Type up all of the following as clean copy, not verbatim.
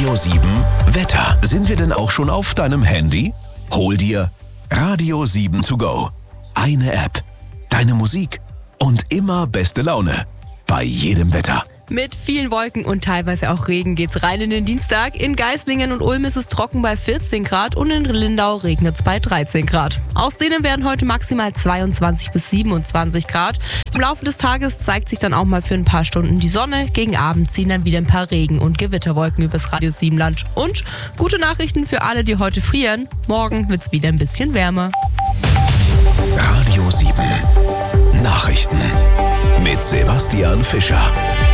Radio 7 Wetter. Sind wir denn auch schon auf deinem Handy? Hol dir Radio 7 to go. Eine App, deine Musik und immer beste Laune. Bei jedem Wetter. Mit vielen Wolken und teilweise auch Regen geht's rein in den Dienstag. In Geislingen und Ulm ist es trocken bei 14 Grad und in Lindau regnet es bei 13 Grad. Außerdem werden heute maximal 22 bis 27 Grad. Im Laufe des Tages zeigt sich dann auch mal für ein paar Stunden die Sonne. Gegen Abend ziehen dann wieder ein paar Regen- und Gewitterwolken übers Radio 7 Land. Und gute Nachrichten für alle, die heute frieren. Morgen wird's wieder ein bisschen wärmer. Radio 7 Nachrichten mit Sebastian Fischer.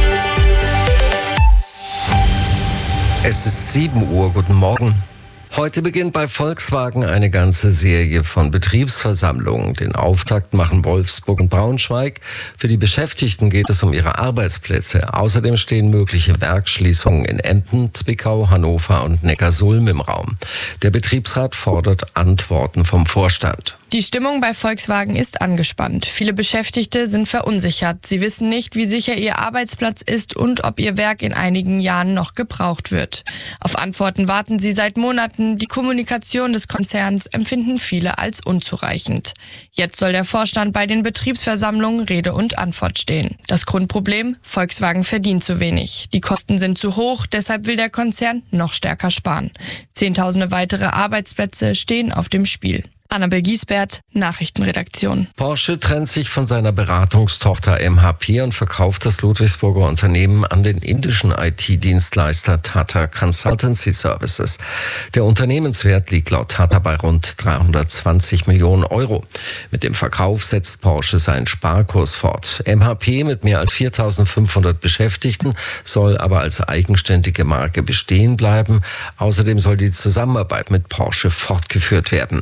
Es ist 7 Uhr, guten Morgen. Heute beginnt bei Volkswagen eine ganze Serie von Betriebsversammlungen. Den Auftakt machen Wolfsburg und Braunschweig. Für die Beschäftigten geht es um ihre Arbeitsplätze. Außerdem stehen mögliche Werksschließungen in Emden, Zwickau, Hannover und Neckarsulm im Raum. Der Betriebsrat fordert Antworten vom Vorstand. Die Stimmung bei Volkswagen ist angespannt. Viele Beschäftigte sind verunsichert. Sie wissen nicht, wie sicher ihr Arbeitsplatz ist und ob ihr Werk in einigen Jahren noch gebraucht wird. Auf Antworten warten sie seit Monaten. Die Kommunikation des Konzerns empfinden viele als unzureichend. Jetzt soll der Vorstand bei den Betriebsversammlungen Rede und Antwort stehen. Das Grundproblem: Volkswagen verdient zu wenig. Die Kosten sind zu hoch, deshalb will der Konzern noch stärker sparen. Zehntausende weitere Arbeitsplätze stehen auf dem Spiel. Annabel Giesbert, Nachrichtenredaktion. Porsche trennt sich von seiner Beratungstochter MHP und verkauft das Ludwigsburger Unternehmen an den indischen IT-Dienstleister Tata Consultancy Services. Der Unternehmenswert liegt laut Tata bei rund 320 Millionen Euro. Mit dem Verkauf setzt Porsche seinen Sparkurs fort. MHP mit mehr als 4.500 Beschäftigten soll aber als eigenständige Marke bestehen bleiben. Außerdem soll die Zusammenarbeit mit Porsche fortgeführt werden.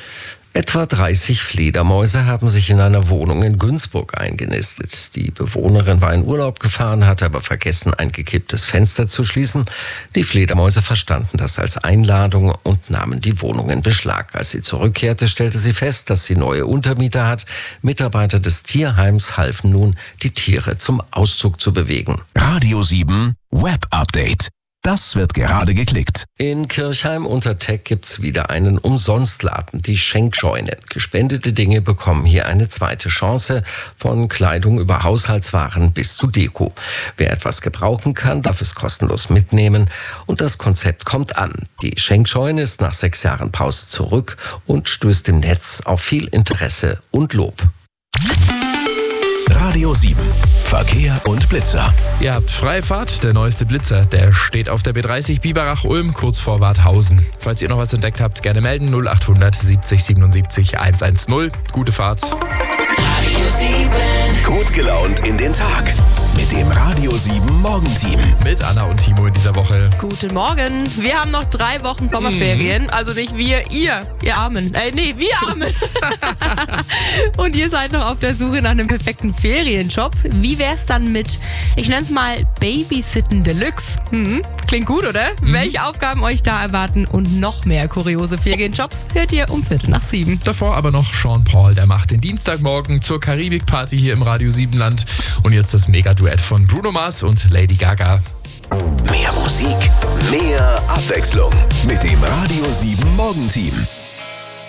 Etwa 30 Fledermäuse haben sich in einer Wohnung in Günzburg eingenistet. Die Bewohnerin war in Urlaub gefahren, hatte aber vergessen, ein gekipptes Fenster zu schließen. Die Fledermäuse verstanden das als Einladung und nahmen die Wohnung in Beschlag. Als sie zurückkehrte, stellte sie fest, dass sie neue Untermieter hat. Mitarbeiter des Tierheims halfen nun, die Tiere zum Auszug zu bewegen. Radio 7 Web Update. Das wird gerade geklickt. In Kirchheim unter Teck gibt's wieder einen Umsonstladen, die Schenkscheune. Gespendete Dinge bekommen hier eine zweite Chance, von Kleidung über Haushaltswaren bis zu Deko. Wer etwas gebrauchen kann, darf es kostenlos mitnehmen und das Konzept kommt an. Die Schenkscheune ist nach 6 Jahren Pause zurück und stößt im Netz auf viel Interesse und Lob. Radio 7 Verkehr und Blitzer. Ihr habt freie Fahrt, der neueste Blitzer, der steht auf der B30 Biberach-Ulm, kurz vor Wadhausen. Falls ihr noch was entdeckt habt, gerne melden, 0800 70 77 110. Gute Fahrt. Radio 7. Gut gelaunt in den Tag. Mit dem Radio 7 Morgenteam. Mit Anna und Timo in dieser Woche. Guten Morgen. Wir haben noch 3 Wochen Sommerferien. Also nicht wir, ihr Armen. Wir Armen. Und ihr seid noch auf der Suche nach einem perfekten Ferienjob. Wie wär's dann mit, ich nenne es mal Babysitten Deluxe? Klingt gut, oder? Welche Aufgaben euch da erwarten und noch mehr kuriose Ferienjobs hört ihr um 6:45. Davor aber noch Sean Paul, der macht den Dienstagmorgen zur Karibik-Party hier im Radio 7 Land. Und jetzt das Mega-Duett von Bruno Mars und Lady Gaga. Mehr Musik, mehr Abwechslung mit dem Radio 7 Morgenteam.